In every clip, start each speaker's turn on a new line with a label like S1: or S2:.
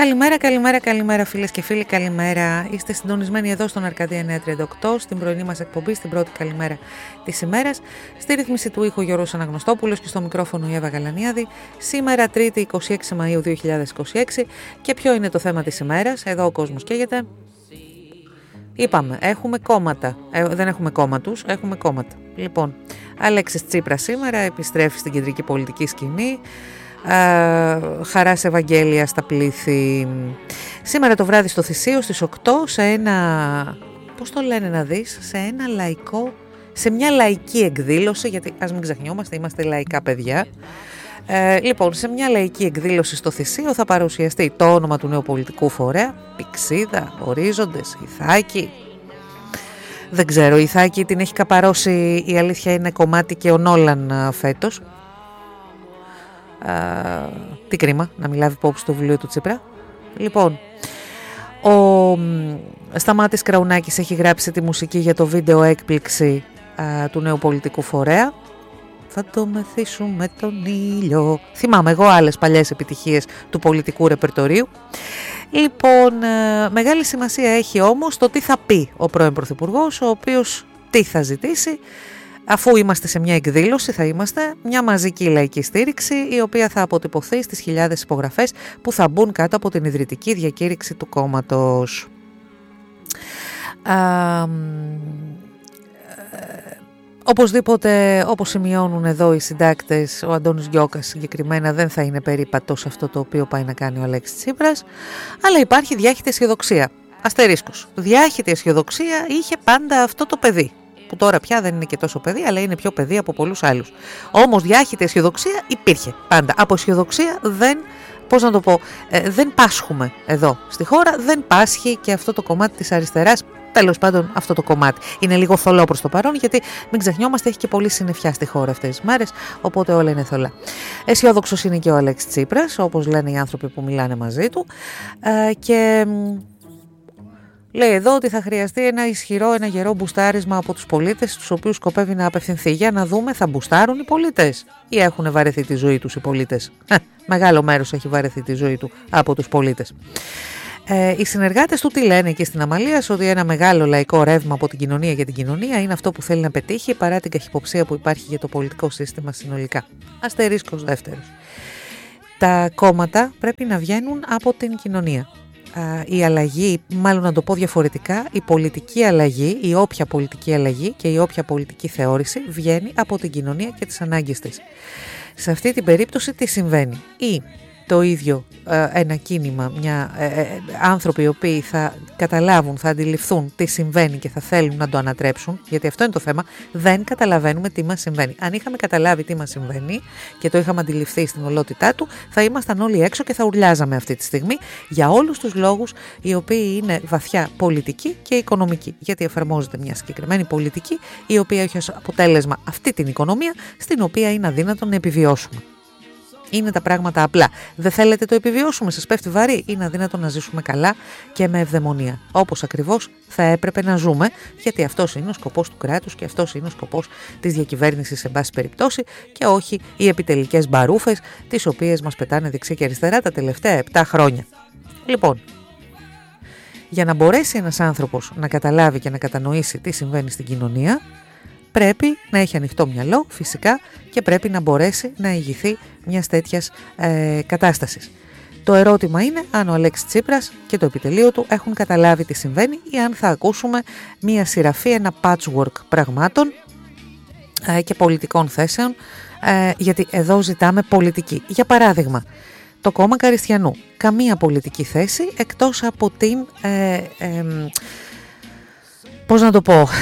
S1: Καλημέρα φίλες και φίλοι, καλημέρα. Είστε συντονισμένοι εδώ στον Αρκαδία 938, στην πρωινή μας εκπομπή, στην πρώτη καλημέρα της ημέρας. Στη ρύθμιση του ήχου Γιώργος Αναγνωστόπουλος και στο μικρόφωνο η Εύα Γαλανιάδη. Σήμερα Τρίτη 26 Μαΐου 2026 και ποιο είναι το θέμα της ημέρας? Εδώ ο κόσμος καίγεται. Είπαμε, έχουμε κόμματα. Δεν έχουμε κόμματους, έχουμε κόμματα. Λοιπόν, Αλέξης Τσίπρας σήμερα επιστρέφει στην κεντρική πολιτική σκηνή. Χαράς Ευαγγέλια στα πλήθη. Σήμερα το βράδυ στο Θησίο στις 8 σε ένα, πώς το λένε να δεις, σε ένα λαϊκό, σε μια λαϊκή εκδήλωση, γιατί ας μην ξεχνιόμαστε, είμαστε λαϊκά παιδιά. Λοιπόν, σε μια λαϊκή εκδήλωση στο Θησίο θα παρουσιαστεί το όνομα του νέου πολιτικού φορέα, Πηξίδα, Ορίζοντες, Ιθάκη. Δεν ξέρω, η Ιθάκη την έχει καπαρώσει, η αλήθεια είναι, κομμάτι και ο Νόλαν φέτος. Τι κρίμα να μην λάβει υπόψη το βιβλίο του Τσίπρα. Λοιπόν, ο Σταμάτης Κραουνάκης έχει γράψει τη μουσική για το βίντεο έκπληξη του νέου πολιτικού φορέα. Θα το μεθύσουμε τον ήλιο. Θυμάμαι εγώ άλλες παλιές επιτυχίες του πολιτικού ρεπερτορίου. Λοιπόν, μεγάλη σημασία έχει όμως το τι θα πει ο πρώην Πρωθυπουργός, ο οποίος τι θα ζητήσει. Αφού είμαστε σε μια εκδήλωση, θα είμαστε μια μαζική λαϊκή στήριξη, η οποία θα αποτυπωθεί στις χιλιάδες υπογραφές που θα μπουν κάτω από την ιδρυτική διακήρυξη του κόμματος. Οπωσδήποτε, όπως σημειώνουν εδώ οι συντάκτες, ο Αντώνης Γιώκας συγκεκριμένα δεν θα είναι περίπατος αυτό το οποίο πάει να κάνει ο Αλέξης Τσίπρας, αλλά υπάρχει διάχυτη αισιοδοξία. Αστερίσκος. Διάχυτη αισιοδοξία είχε πάντα αυτό το παιδί, που τώρα πια δεν είναι και τόσο παιδί, αλλά είναι πιο παιδί από πολλούς άλλους. Όμως διάχυτη αισιοδοξία υπήρχε πάντα. Από αισιοδοξία δεν πάσχουμε εδώ στη χώρα, δεν πάσχει και αυτό το κομμάτι της αριστεράς. Τέλος πάντων, αυτό το κομμάτι είναι λίγο θολό προς το παρόν, γιατί μην ξεχνιόμαστε, έχει και πολύ συννεφιά στη χώρα αυτές τις μέρες, οπότε όλα είναι θολά. Αισιόδοξος είναι και ο Αλέξης Τσίπρας, όπως λένε οι άνθρωποι που μιλάνε μαζί του, και λέει εδώ ότι θα χρειαστεί ένα γερό μπουστάρισμα από τους πολίτες, στους οποίους σκοπεύει να απευθυνθεί. Για να δούμε, θα μπουστάρουν οι πολίτες ή έχουν βαρεθεί τη ζωή τους οι πολίτες? Μεγάλο μέρος έχει βαρεθεί τη ζωή του από τους πολίτες. Οι συνεργάτες του τι λένε εκεί στην Αμαλίας? Ότι ένα μεγάλο λαϊκό ρεύμα από την κοινωνία για την κοινωνία είναι αυτό που θέλει να πετύχει, παρά την καχυποψία που υπάρχει για το πολιτικό σύστημα συνολικά. Αστερίσκος δεύτερος. Τα κόμματα πρέπει να βγαίνουν από την κοινωνία. Η αλλαγή, μάλλον να το πω διαφορετικά, η πολιτική αλλαγή, η όποια πολιτική αλλαγή και η όποια πολιτική θεώρηση βγαίνει από την κοινωνία και τις ανάγκες της. Σε αυτή την περίπτωση τι συμβαίνει? Ή το ίδιο ένα κίνημα, άνθρωποι οι οποίοι θα καταλάβουν, θα αντιληφθούν τι συμβαίνει και θα θέλουν να το ανατρέψουν, γιατί αυτό είναι το θέμα, δεν καταλαβαίνουμε τι μας συμβαίνει. Αν είχαμε καταλάβει τι μας συμβαίνει και το είχαμε αντιληφθεί στην ολότητά του, θα ήμασταν όλοι έξω και θα ουρλιάζαμε αυτή τη στιγμή για όλους τους λόγους οι οποίοι είναι βαθιά πολιτικοί και οικονομικοί, γιατί εφαρμόζεται μια συγκεκριμένη πολιτική η οποία έχει ως αποτέλεσμα αυτή την οικονομία στην οποία είναι αδύνατο να επιβιώσουμε. Είναι τα πράγματα απλά. Δεν θέλετε το επιβιώσουμε, σας πέφτει βαρύ? Είναι αδύνατο να ζήσουμε καλά και με ευδαιμονία. Όπως ακριβώς θα έπρεπε να ζούμε, γιατί αυτός είναι ο σκοπός του κράτους και αυτός είναι ο σκοπός της διακυβέρνησης σε πάση περιπτώσει, και όχι οι επιτελικές μπαρούφες τις οποίες μας πετάνε δεξιά και αριστερά τα τελευταία 7 χρόνια. Λοιπόν, για να μπορέσει ένας άνθρωπος να καταλάβει και να κατανοήσει τι συμβαίνει στην κοινωνία, πρέπει να έχει ανοιχτό μυαλό φυσικά και πρέπει να μπορέσει να ηγηθεί μιας τέτοιας κατάστασης. Το ερώτημα είναι αν ο Αλέξης Τσίπρας και το επιτελείο του έχουν καταλάβει τι συμβαίνει ή αν θα ακούσουμε μια σειραφή, ένα patchwork πραγμάτων και πολιτικών θέσεων, γιατί εδώ ζητάμε πολιτική. Για παράδειγμα, το κόμμα Καριστιανού, καμία πολιτική θέση εκτός από την πώς να το πω,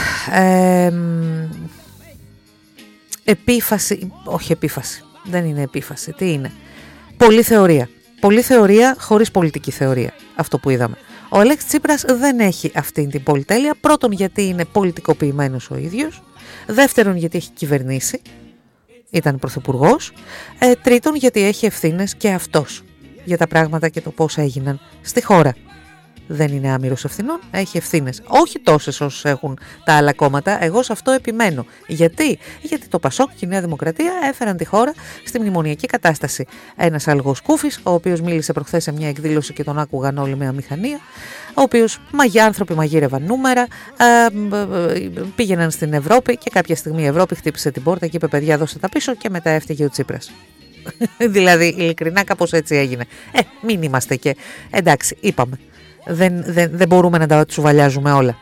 S1: επίφαση, όχι επίφαση, δεν είναι επίφαση, τι είναι? Πολλή θεωρία. Πολλή θεωρία χωρίς πολιτική θεωρία, αυτό που είδαμε. Ο Αλέξης Τσίπρας δεν έχει αυτή την πολυτέλεια, πρώτον γιατί είναι πολιτικοποιημένος ο ίδιος, δεύτερον γιατί έχει κυβερνήσει, ήταν πρωθυπουργός, τρίτον γιατί έχει ευθύνες και αυτός για τα πράγματα και το πώς έγιναν στη χώρα. δεν είναι άμυρος ευθυνών, έχει ευθύνες. Όχι τόσες όσες έχουν τα άλλα κόμματα, εγώ σε αυτό επιμένω. Γιατί το Πασόκ και η Νέα Δημοκρατία έφεραν τη χώρα στη μνημονιακή κατάσταση. Ένας αλγός Κούφης, ο οποίος μίλησε προχθές σε μια εκδήλωση και τον άκουγαν όλοι με αμηχανία, ο οποίος άνθρωποι μαγείρευαν νούμερα, πήγαιναν στην Ευρώπη και κάποια στιγμή η Ευρώπη χτύπησε την πόρτα και είπε παιδιά δώστε τα πίσω και μετά έφταιγε ο Τσίπρας. Δηλαδή ειλικρινά κάπως έτσι έγινε. Μην είμαστε και εντάξει είπαμε. Δεν μπορούμε να τα τσουβαλιάζουμε όλα.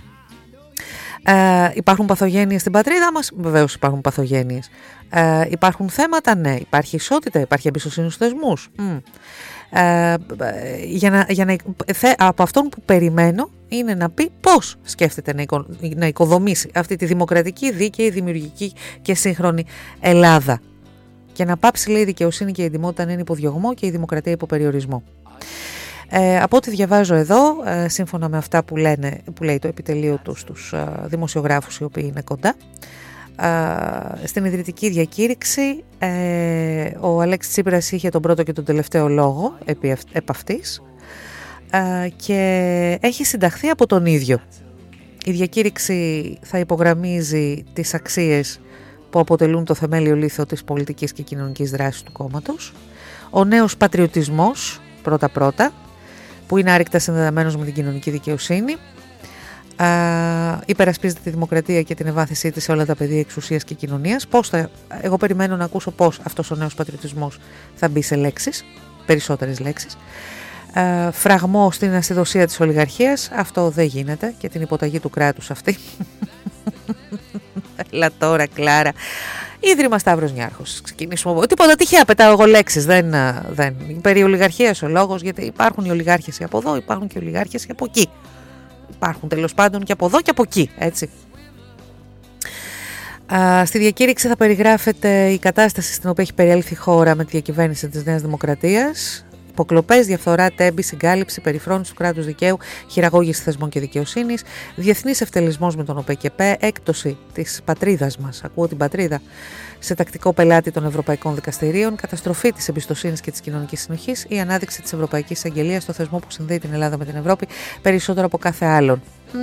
S1: Υπάρχουν παθογένειες στην πατρίδα μας? Βεβαίως υπάρχουν παθογένειες. Υπάρχουν θέματα? Ναι. Υπάρχει ισότητα, υπάρχει εμπιστοσύνη στους θεσμούς. Από αυτόν που περιμένω είναι να πει πώς σκέφτεται να οικοδομήσει αυτή τη δημοκρατική, δίκαιη, δημιουργική και σύγχρονη Ελλάδα. Και να πάψει λέει η δικαιοσύνη και η εντιμότητα να είναι υποδιωγμό και η δημοκρατία υποπεριορισμό. Από ό,τι διαβάζω εδώ, σύμφωνα με αυτά που λέει το επιτελείο του στους δημοσιογράφους οι οποίοι είναι κοντά, στην ιδρυτική διακήρυξη ο Αλέξης Τσίπρας είχε τον πρώτο και τον τελευταίο λόγο επ' αυτής και έχει συνταχθεί από τον ίδιο. Η διακήρυξη θα υπογραμμίζει τις αξίες που αποτελούν το θεμέλιο λίθο της πολιτικής και κοινωνικής δράσης του κόμματος, ο νέος πατριωτισμός πρώτα-πρώτα, που είναι άρρηκτα συνδεδεμένος με την κοινωνική δικαιοσύνη, υπερασπίζεται τη δημοκρατία και την ευάθυνσή της σε όλα τα πεδία εξουσίας και κοινωνίας. Εγώ περιμένω να ακούσω πώς αυτός ο νέος πατριωτισμός θα μπει σε λέξεις, περισσότερες λέξεις. Φραγμό στην ασυδοσία της ολιγαρχίας, αυτό δεν γίνεται, και την υποταγή του κράτους αυτή. Έλα τώρα Κλάρα. Ίδρυμα Σταύρος Νιάρχος. Ξεκινήσουμε. Τίποτα τυχαία πετάω εγώ λέξεις. Δεν. Περί ολιγαρχίας ο λόγος, γιατί υπάρχουν οι ολιγάρχες από εδώ, υπάρχουν και οι ολιγάρχες από εκεί. Υπάρχουν τέλος πάντων και από εδώ και από εκεί, έτσι. Στη διακήρυξη θα περιγράφεται η κατάσταση στην οποία έχει περιέλθει η χώρα με τη διακυβέρνηση της Νέας Δημοκρατίας. Υποκλοπές, διαφθορά, τέμπη, συγκάλυψη, περιφρόνηση του κράτους δικαίου, χειραγώγηση θεσμών και δικαιοσύνης, διεθνής ευτελισμός με τον ΟΠΕΚΕΠΕ, έκπτωση της πατρίδας μας, ακούω την πατρίδα, σε τακτικό πελάτη των Ευρωπαϊκών Δικαστηρίων, καταστροφή της εμπιστοσύνης και της κοινωνικής συνοχής, η ανάδειξη της Ευρωπαϊκής Εισαγγελίας στο θεσμό που συνδέει την Ελλάδα με την Ευρώπη περισσότερο από κάθε άλλον.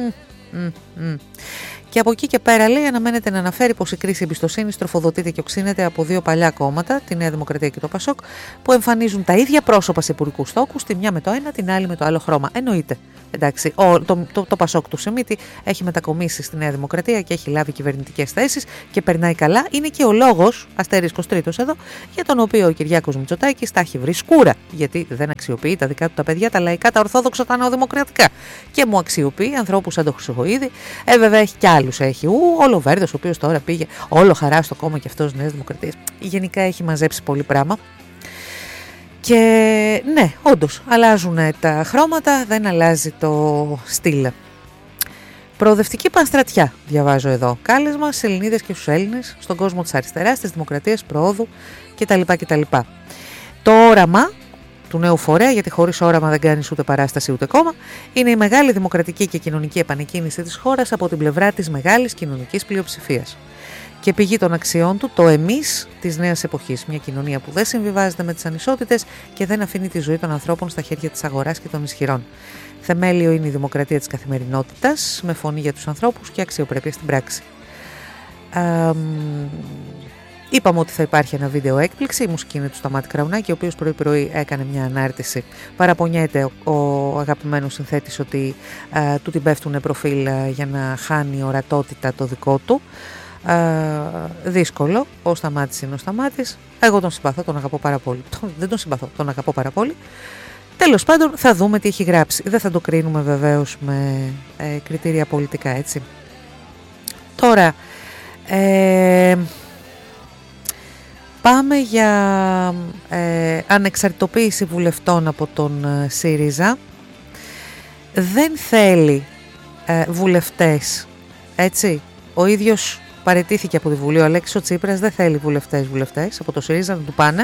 S1: Και από εκεί και πέρα λέει αναμένεται να αναφέρει πως η κρίση εμπιστοσύνης τροφοδοτείται και οξύνεται από δύο παλιά κόμματα, τη Νέα Δημοκρατία και το Πασόκ, που εμφανίζουν τα ίδια πρόσωπα σε υπουργικούς τόκους, τη μια με το ένα, την άλλη με το άλλο χρώμα. Εννοείται. Εντάξει, το Πασόκ του Σεμίτη έχει μετακομίσει στη Νέα Δημοκρατία και έχει λάβει κυβερνητικές θέσεις και περνάει καλά. Είναι και ο λόγος, αστερίσκος τρίτος εδώ, για τον οποίο ο Κυριάκος Μητσοτάκης τα έχει βρει σκούρα. Γιατί δεν αξιοποιεί τα δικά του τα παιδιά, τα λαϊκά, τα ορθόδοξα, τα νεοδημοκρατικά. Και μου αξιοποιεί ανθρώπους σαν το Χρυσοχοΐδη. Βέβαια έχει κι άλλους. Έχει ο Λοβέρδος, ο οποίος τώρα πήγε όλο χαρά στο κόμμα και αυτός Νέας Δημοκρατίας. Γενικά έχει μαζέψει πολύ πράγμα. Και ναι, όντως, αλλάζουν τα χρώματα, δεν αλλάζει το στυλ. Προοδευτική πανστρατιά, διαβάζω εδώ. Κάλεσμα στις Ελληνίδες και στους Έλληνες, στον κόσμο της αριστεράς, της δημοκρατίας, προόδου κτλ. Το όραμα του νέου φορέα, γιατί χωρίς όραμα δεν κάνεις ούτε παράσταση ούτε κόμμα, είναι η μεγάλη δημοκρατική και κοινωνική επανεκκίνηση της χώρας από την πλευρά της μεγάλης κοινωνικής πλειοψηφίας. Και πηγή των αξιών του το εμείς της νέας εποχής. Μια κοινωνία που δεν συμβιβάζεται με τις ανισότητες και δεν αφήνει τη ζωή των ανθρώπων στα χέρια της αγοράς και των ισχυρών. Θεμέλιο είναι η δημοκρατία της καθημερινότητας, με φωνή για τους ανθρώπους και αξιοπρέπεια στην πράξη. Είπαμε ότι θα υπάρχει ένα βίντεο έκπληξη, η μουσική είναι του Σταμάτη Κραουνάκη, ο οποίος πρωί-πρωί έκανε μια ανάρτηση. Παραπονιέται ο αγαπημένος συνθέτης ότι του την πέφτουνε προφίλ για να χάνει ορατότητα το δικό του. Δύσκολο, ο Σταμάτης είναι ο Σταμάτης. Εγώ τον συμπαθώ, τον αγαπώ πάρα πολύ. Δεν τον συμπαθώ, τον αγαπώ πάρα πολύ. Τέλος πάντων θα δούμε τι έχει γράψει. Δεν θα το κρίνουμε βεβαίως με κριτήρια πολιτικά, έτσι. Τώρα πάμε για ανεξαρτητοποίηση βουλευτών από τον ΣΥΡΙΖΑ. Δεν θέλει βουλευτές, έτσι. Ο ίδιος παραιτήθηκε από τη Βουλή, ο Αλέξης Τσίπρας δεν θέλει βουλευτές από το ΣΥΡΙΖΑ να του πάνε.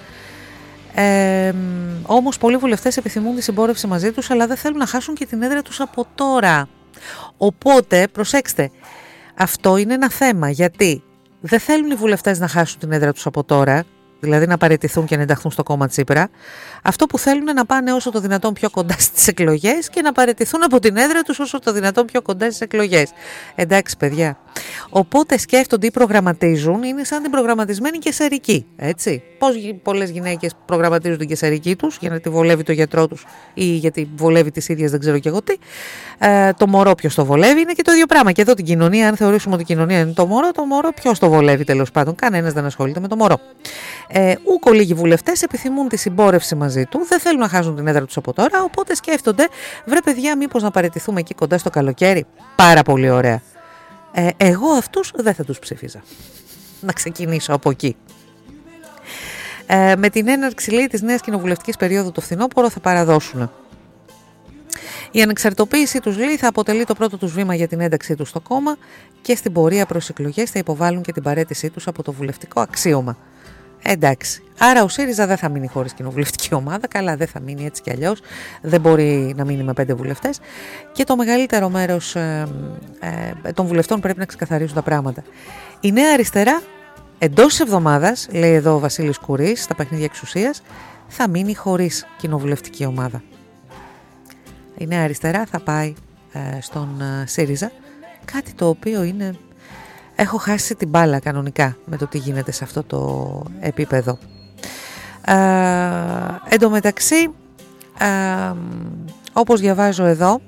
S1: Όμως πολλοί βουλευτές επιθυμούν τη συμπόρευση μαζί τους, αλλά δεν θέλουν να χάσουν και την έδρα τους από τώρα. Οπότε, προσέξτε, αυτό είναι ένα θέμα, γιατί δεν θέλουν οι βουλευτές να χάσουν την έδρα τους από τώρα, δηλαδή να παραιτηθούν και να ενταχθούν στο κόμμα Τσίπρα. Αυτό που θέλουν να πάνε όσο το δυνατόν πιο κοντά στις εκλογές και να παραιτηθούν από την έδρα τους όσο το δυνατόν πιο κοντά στις εκλογές. Εντάξει παιδιά. Οπότε σκέφτονται ή προγραμματίζουν, είναι σαν την προγραμματισμένη κεσαρική. Έτσι. Πώς πολλές γυναίκες προγραμματίζουν την κεσαρική τους για να τη βολεύει το γιατρό τους ή γιατί βολεύει τις ίδιες, δεν ξέρω και εγώ τι. Το μωρό ποιος το βολεύει, είναι και το ίδιο πράγμα. Και εδώ την κοινωνία, αν θεωρήσουμε ότι η κοινωνία είναι το μωρό ποιος το βολεύει τέλος πάντων. Κανένας δεν ασχολείται με το μωρό. Ούκο λίγοι βουλευτές επιθυμούν τη συμπόρευση μαζί του, δεν θέλουν να χάσουν την έδρα τους από τώρα, οπότε σκέφτονται, βρε παιδιά, μήπως να παραιτηθούμε εκεί κοντά στο καλοκαίρι. Πάρα πολύ ωραία. Εγώ αυτούς δεν θα τους ψήφιζα. Να ξεκινήσω από εκεί. Με την έναρξη λέει της νέας κοινοβουλευτικής περίοδου το φθινόπωρο θα παραδώσουν. Η ανεξαρτητοποίησή τους λέει θα αποτελεί το πρώτο τους βήμα για την ένταξή τους στο κόμμα και στην πορεία προς εκλογές θα υποβάλουν και την παραίτησή τους από το βουλευτικό αξίωμα. Εντάξει. Άρα ο ΣΥΡΙΖΑ δεν θα μείνει χωρίς κοινοβουλευτική ομάδα. Καλά, δεν θα μείνει έτσι κι αλλιώς. Δεν μπορεί να μείνει με 5 βουλευτές. Και το μεγαλύτερο μέρος των βουλευτών πρέπει να ξεκαθαρίσουν τα πράγματα. Η Νέα Αριστερά εντός της εβδομάδας, λέει εδώ ο Βασίλης Κουρής στα παιχνίδια εξουσίας, θα μείνει χωρίς κοινοβουλευτική ομάδα. Η Νέα Αριστερά θα πάει στον ΣΥΡΙΖΑ. Κάτι το οποίο είναι... Έχω χάσει την μπάλα κανονικά με το τι γίνεται σε αυτό το επίπεδο. Εν τω μεταξύ, όπως διαβάζω εδώ,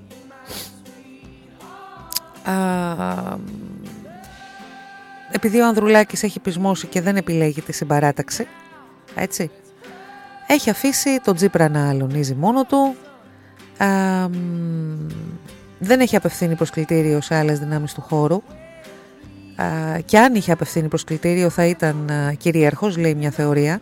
S1: επειδή ο Ανδρουλάκης έχει πεισμώσει και δεν επιλέγει τη συμπαράταξη, έτσι, έχει αφήσει τον Τσίπρα να αλωνίζει μόνο του, δεν έχει απευθύνει προσκλητήριο σε άλλες δυνάμεις του χώρου. Και αν είχε απευθύνει προσκλητήριο θα ήταν κυρίαρχος, λέει μια θεωρία.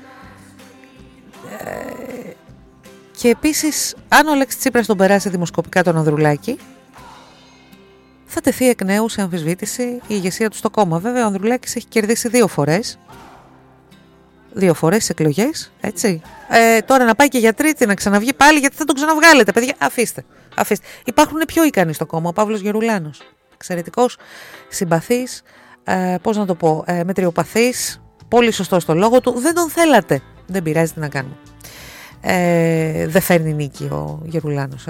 S1: Και επίσης, αν ο Αλέξης Τσίπρας τον περάσει δημοσκοπικά τον Ανδρουλάκη, θα τεθεί εκ νέου σε αμφισβήτηση η ηγεσία του στο κόμμα. Βέβαια, ο Ανδρουλάκης έχει κερδίσει 2 φορές. 2 φορές στις εκλογές, έτσι. Τώρα να πάει και για τρίτη να ξαναβγεί πάλι, γιατί θα τον ξαναβγάλετε, παιδιά. Αφήστε. Υπάρχουν πιο ικανοί στο κόμμα. Ο Παύλος Γερουλάνος. Εξαιρετικός, συμπαθής, πώς να το πω, μετριοπαθής, πολύ σωστός στο λόγο του. Δεν τον θέλατε. Δεν πειράζει, τι να κάνουμε. Δεν φέρνει νίκη ο Γερουλάνος.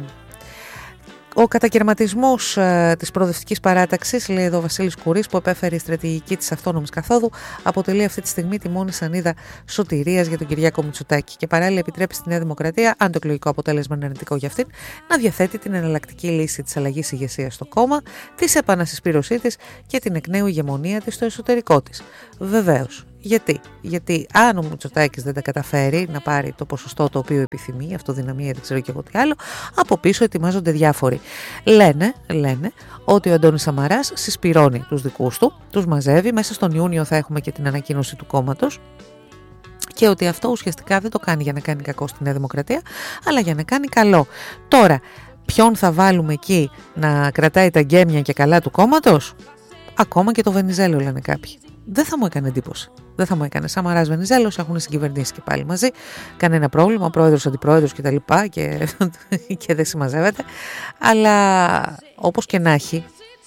S1: Ο κατακαιρματισμός της προοδευτικής παράταξης, λέει εδώ ο Βασίλης Κουρής, που επέφερε η στρατηγική της αυτόνομης καθόδου, αποτελεί αυτή τη στιγμή τη μόνη σανίδα σωτηρίας για τον Κυριάκο Μητσοτάκη και παράλληλα επιτρέπει στη Νέα Δημοκρατία, αν το εκλογικό αποτέλεσμα είναι αρνητικό για αυτήν, να διαθέτει την εναλλακτική λύση της αλλαγής ηγεσίας στο κόμμα, της επανασυσπήρωσή της και την εκ νέου ηγεμονία της στο εσωτερικό της. Βεβαίως. Γιατί αν ο Μητσοτάκης δεν τα καταφέρει να πάρει το ποσοστό το οποίο επιθυμεί, αυτοδυναμία, δεν ξέρω και εγώ τι άλλο, από πίσω ετοιμάζονται διάφοροι. Λένε ότι ο Αντώνης Σαμαράς συσπυρώνει τους δικούς του, τους μαζεύει, μέσα στον Ιούνιο θα έχουμε και την ανακοίνωση του κόμματος και ότι αυτό ουσιαστικά δεν το κάνει για να κάνει κακό στη Νέα Δημοκρατία, αλλά για να κάνει καλό. Τώρα, ποιον θα βάλουμε εκεί να κρατάει τα γκέμια και καλά του κόμματος? Ακόμα και το Βενιζέλο, λένε κάποιοι. Δεν θα μου έκανε εντύπωση. Δεν θα μου έκανε. Σαμαράς Βενιζέλος έχουν συγκυβερνήσει και πάλι μαζί. Κανένα πρόβλημα. Πρόεδρος, αντιπρόεδρος κτλ. Και δεν συμμαζεύεται. Αλλά όπως και να έχει,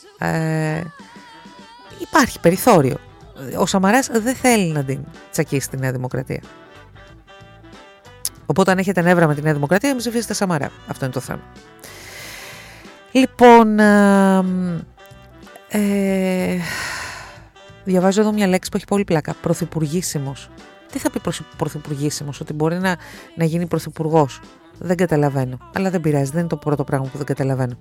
S1: υπάρχει περιθώριο. Ο Σαμαράς δεν θέλει να την τσακίσει τη Νέα Δημοκρατία. Οπότε αν έχετε νεύρα με τη Νέα Δημοκρατία, μην ψηφίσετε Σαμαρά. Αυτό είναι το θέμα. Λοιπόν, διαβάζω εδώ μια λέξη που έχει πολύ πλάκα. Πρωθυπουργήσιμος. Τι θα πει πρωθυπουργήσιμος? Ότι μπορεί να γίνει πρωθυπουργός? Δεν καταλαβαίνω. Αλλά δεν πειράζει, δεν είναι το πρώτο πράγμα που δεν καταλαβαίνω.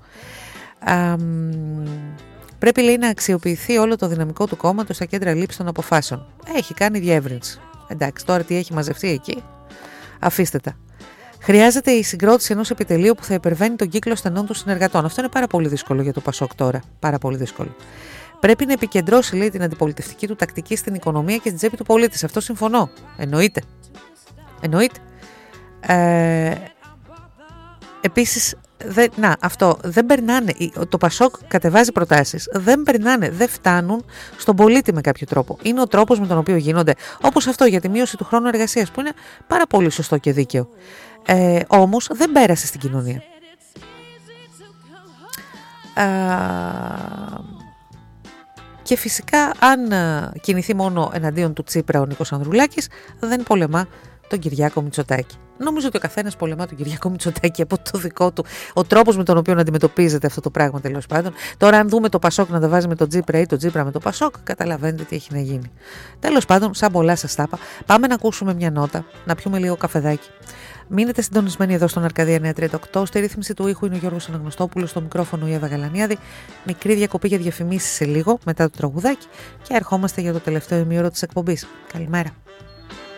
S1: Πρέπει, λέει, να αξιοποιηθεί όλο το δυναμικό του κόμματος στα κέντρα λήψης των αποφάσεων. Έχει κάνει διεύρυνση. Εντάξει, τώρα τι έχει μαζευτεί εκεί? Αφήστε τα. Χρειάζεται η συγκρότηση ενός επιτελείου που θα υπερβαίνει τον κύκλο στενών των συνεργατών. Αυτό είναι πάρα πολύ δύσκολο για το Πασόκ τώρα. Πάρα πολύ δύσκολο. Πρέπει να επικεντρώσει, λέει, την αντιπολιτευτική του τακτική στην οικονομία και στην τσέπη του πολίτη. Σε αυτό συμφωνώ. Εννοείται. Επίσης, δεν περνάνε. Το Πασόκ κατεβάζει προτάσεις. Δεν περνάνε, δεν φτάνουν στον πολίτη με κάποιο τρόπο. Είναι ο τρόπος με τον οποίο γίνονται. Όπως αυτό για τη μείωση του χρόνου εργασίας, που είναι πάρα πολύ σωστό και δίκαιο. Όμως δεν πέρασε στην κοινωνία. Και φυσικά αν κινηθεί μόνο εναντίον του Τσίπρα ο Νίκος Ανδρουλάκης, δεν πολεμά τον Κυριάκο Μητσοτάκη. Νομίζω ότι ο καθένας πολεμά τον Κυριάκο Μητσοτάκη από το δικό του, ο τρόπος με τον οποίο αντιμετωπίζεται αυτό το πράγμα, τέλος πάντων. Τώρα, αν δούμε το Πασόκ να τα βάζει με τον Τσίπρα ή τον Τσίπρα με το Πασόκ, καταλαβαίνετε τι έχει να γίνει. Τέλος πάντων, σαν πολλά σας τα είπα, πάμε να ακούσουμε μια νότα, να πιούμε λίγο καφεδάκι. Μείνετε συντονισμένοι εδώ στον Αρκαδία 938. Στη ρύθμιση του ήχου είναι ο Γιώργος Αναγνωστόπουλος, στο μικρόφωνο η Εύα Γαλανιάδη. Μικρή διακοπή για διαφημίσεις σε λίγο, μετά το τραγουδάκι, και ερχόμαστε για το τελευταίο ημίωρο της εκπομπής. Καλημέρα.